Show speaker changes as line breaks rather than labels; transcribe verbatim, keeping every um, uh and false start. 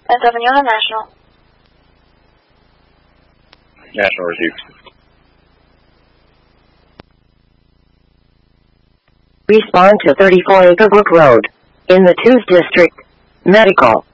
S Avenue on National.
National received.
Respond to thirty-four Acre Brook Road, in the twos District. Medical.